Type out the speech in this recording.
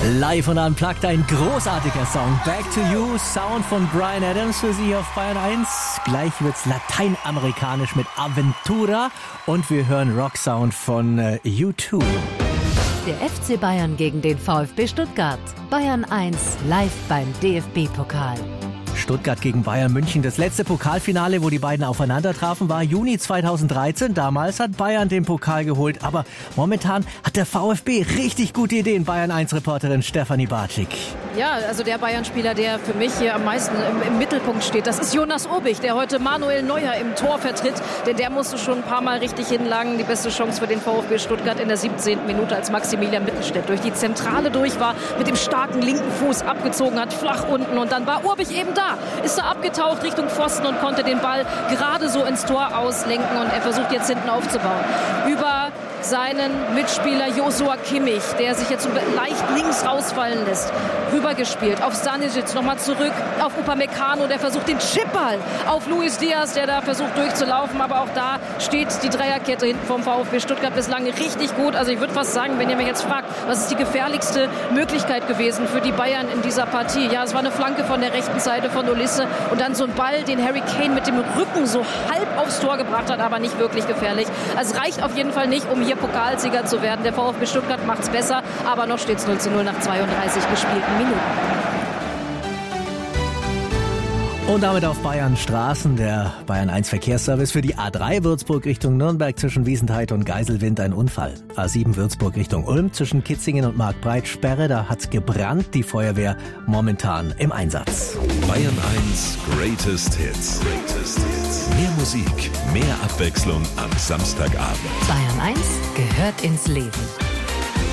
Live und unplugged, ein großartiger Song. Back to You, Sound von Bryan Adams für Sie auf Bayern 1. Gleich wird's lateinamerikanisch mit Aventura und wir hören Rock-Sound von U2. Der FC Bayern gegen den VfB Stuttgart. Bayern 1 live beim DFB-Pokal. Stuttgart gegen Bayern München. Das letzte Pokalfinale, wo die beiden aufeinander trafen, war Juni 2013. Damals hat Bayern den Pokal geholt. Aber momentan hat der VfB richtig gute Ideen. Bayern 1-Reporterin Stefanie Bartschik. Ja, also der Bayern-Spieler, der für mich hier am meisten im Mittelpunkt steht, das ist Jonas Obig, der heute Manuel Neuer im Tor vertritt. Denn der musste schon ein paar Mal richtig hinlangen. Die beste Chance für den VfB Stuttgart in der 17. Minute, als Maximilian Mittelstädt durch die Zentrale durch war, mit dem starken linken Fuß abgezogen hat, flach unten. Und dann war Obig eben da, ist er abgetaucht Richtung Pfosten und konnte den Ball gerade so ins Tor auslenken. Und er versucht jetzt hinten aufzubauen. Über seinen Mitspieler Joshua Kimmich, der sich jetzt leicht links rausfallen lässt. Rübergespielt auf Stanisic, nochmal zurück auf Upamecano, der versucht den Chipball auf Luis Diaz, der da versucht durchzulaufen. Aber auch da steht die Dreierkette hinten vom VfB Stuttgart bislang richtig gut. Also ich würde fast sagen, wenn ihr mich jetzt fragt, was ist die gefährlichste Möglichkeit gewesen für die Bayern in dieser Partie? Ja, es war eine Flanke von der rechten Seite von Olisse und dann so ein Ball, den Harry Kane mit dem Rücken so halb aufs Tor gebracht hat, aber nicht wirklich gefährlich. Also es reicht auf jeden Fall nicht, um hier Pokalsieger zu werden. Der VfB Stuttgart macht es besser, aber noch steht es 0:0 nach 32 gespielten Minuten. Und damit auf Bayern Straßen, der Bayern 1 Verkehrsservice für die A3 Würzburg Richtung Nürnberg zwischen Wiesenthal und Geiselwind ein Unfall. A7 Würzburg Richtung Ulm zwischen Kitzingen und Marktbreit Sperre, da hat's gebrannt, die Feuerwehr momentan im Einsatz. Bayern 1 Greatest Hits. Mehr Musik, mehr Abwechslung am Samstagabend. Bayern 1 gehört ins Leben.